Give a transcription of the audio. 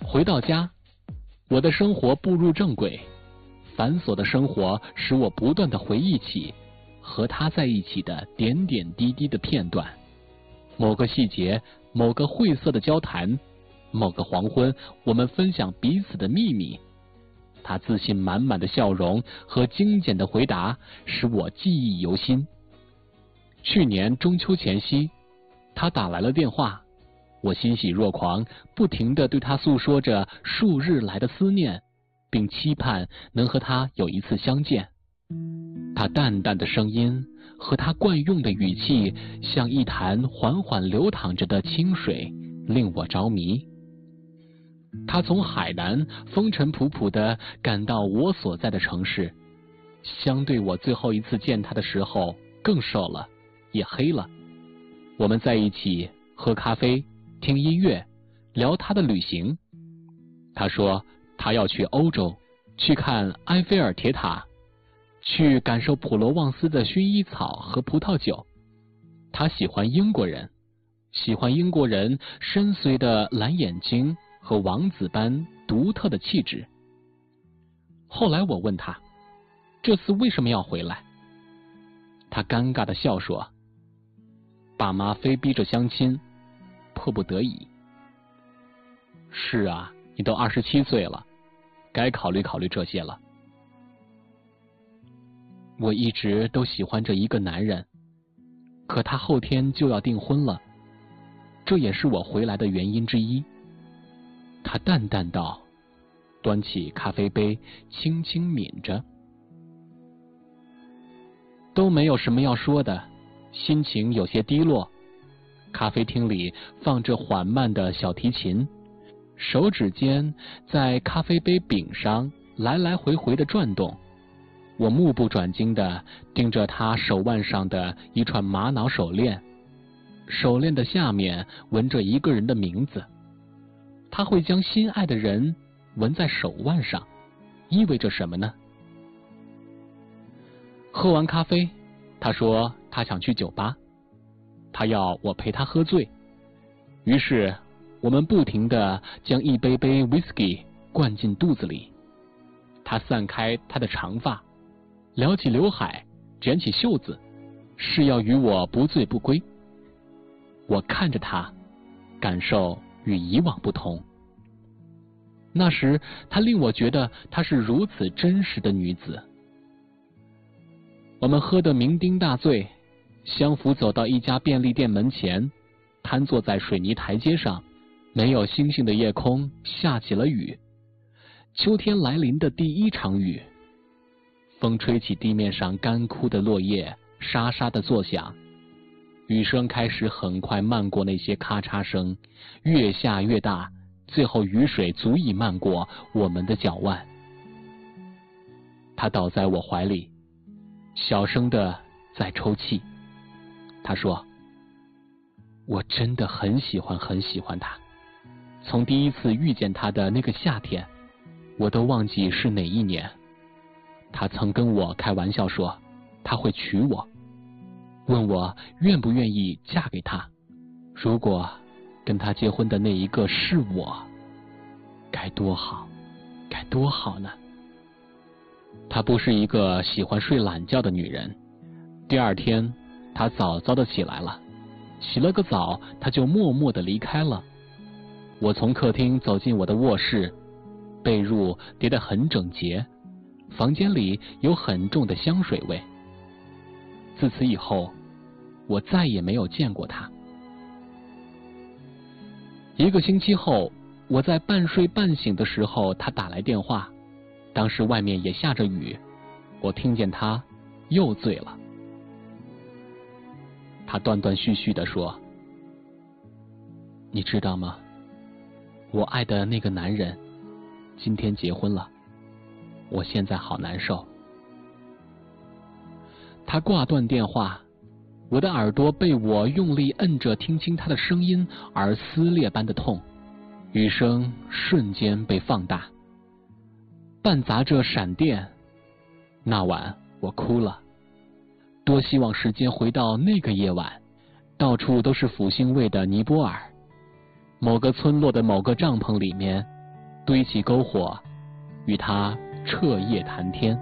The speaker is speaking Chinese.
回到家，我的生活步入正轨，繁琐的生活使我不断地回忆起和他在一起的点点滴滴的片段，某个细节，某个晦涩的交谈，某个黄昏，我们分享彼此的秘密。他自信满满的笑容和精简的回答使我记忆犹新。去年中秋前夕，他打来了电话，我欣喜若狂，不停地对他诉说着数日来的思念，并期盼能和他有一次相见。他淡淡的声音和他惯用的语气，像一潭缓缓流淌着的清水，令我着迷。他从海南风尘仆仆地赶到我所在的城市，相对我最后一次见他的时候更瘦了，也黑了。我们在一起喝咖啡，听音乐，聊他的旅行。他说他要去欧洲，去看埃菲尔铁塔，去感受普罗旺斯的薰衣草和葡萄酒。他喜欢英国人，喜欢英国人深邃的蓝眼睛和王子般独特的气质。后来我问他，这次为什么要回来？他尴尬地笑说，爸妈非逼着相亲，迫不得已。是啊，你都27岁了，该考虑考虑这些了。我一直都喜欢着一个男人，可他后天就要订婚了，这也是我回来的原因之一。他淡淡道，端起咖啡杯，轻轻抿着。都没有什么要说的，心情有些低落。咖啡厅里放着缓慢的小提琴，手指尖在咖啡杯柄上来来回回的转动。我目不转睛地盯着他手腕上的一串玛瑙手链，手链的下面纹着一个人的名字。他会将心爱的人纹在手腕上，意味着什么呢？喝完咖啡，他说他想去酒吧，他要我陪他喝醉。于是我们不停地将一杯杯 whisky 灌进肚子里。他散开他的长发，撩起刘海，卷起袖子，是要与我不醉不归。我看着他，感受与以往不同。那时她令我觉得她是如此真实的女子。我们喝得酩酊大醉，相扶走到一家便利店门前，瘫坐在水泥台阶上，没有星星的夜空下起了雨，秋天来临的第一场雨。风吹起地面上干枯的落叶，沙沙地作响。雨声开始很快漫过那些咔嚓声，越下越大，最后雨水足以漫过我们的脚腕。他倒在我怀里，小声地在抽泣。他说，我真的很喜欢他。从第一次遇见他的那个夏天，我都忘记是哪一年。他曾跟我开玩笑说他会娶我，问我愿不愿意嫁给他。如果跟他结婚的那一个是我，该多好，该多好呢。她不是一个喜欢睡懒觉的女人。第二天她早早的起来了，洗了个澡，她就默默地离开了。我从客厅走进我的卧室，被褥叠得很整洁，房间里有很重的香水味。自此以后，我再也没有见过她。1个星期后，我在半睡半醒的时候，她打来电话，当时外面也下着雨，我听见她又醉了。她断断续续地说，你知道吗？我爱的那个男人今天结婚了，我现在好难受。他挂断电话，我的耳朵被我用力摁着听清他的声音而撕裂般的痛，雨声瞬间被放大，伴杂着闪电。那晚我哭了，多希望时间回到那个夜晚，到处都是腐腥味的尼泊尔，某个村落的某个帐篷里面， 堆起篝火，与他彻夜谈天。